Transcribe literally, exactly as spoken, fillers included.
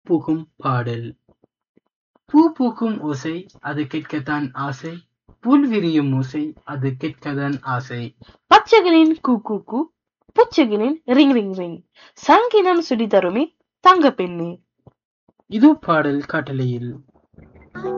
பூக்கும் பாடல். பூ பூக்கும் ஓசை அது கேட்கத்தான் ஆசை. புல் விரியும் ஓசை அது கேட்கத்தான் ஆசை. பச்சைகளின் கூ கூ கூ, பூச்சிகளின் ரிங் ரிங் ரிங். சங்கீதம் சுடி தருமி தங்க பெண்ணே. இது பாடல் காட்டலையில்